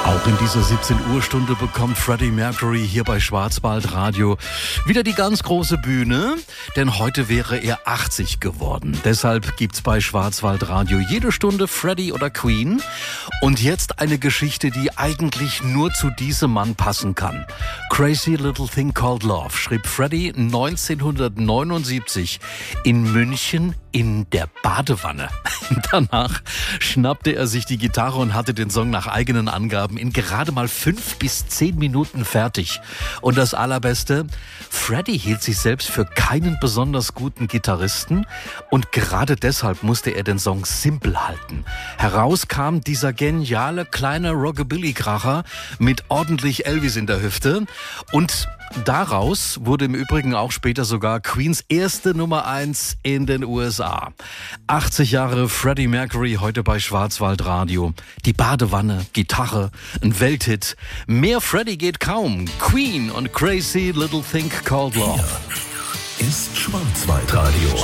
Auch in dieser 17 Uhr Stunde bekommt Freddie Mercury hier bei Schwarzwaldradio wieder die ganz große Bühne, denn heute wäre er 80 geworden. Deshalb gibt's bei Schwarzwaldradio jede Stunde Freddie oder Queen. Und jetzt eine Geschichte, die eigentlich nur zu diesem Mann passen kann. Crazy Little Thing Called Love schrieb Freddie 1979 in München in der Badewanne. Danach schnappte er sich die Gitarre und hatte den Song nach eigenen Angaben in gerade mal 5 bis 10 Minuten fertig. Und das Allerbeste, Freddie hielt sich selbst für keinen besonders guten Gitarristen und gerade deshalb musste er den Song simpel halten. Heraus kam dieser geniale kleine Rockabilly-Kracher mit ordentlich Elvis in der Hüfte und daraus wurde im Übrigen auch später sogar Queens erste Nummer 1 in den USA. 80 Jahre Freddie Mercury heute bei Schwarzwaldradio. Die Badewanne, Gitarre, ein Welthit. Mehr Freddie geht kaum. Queen und Crazy Little Thing Called Love. Hier ist Schwarzwaldradio.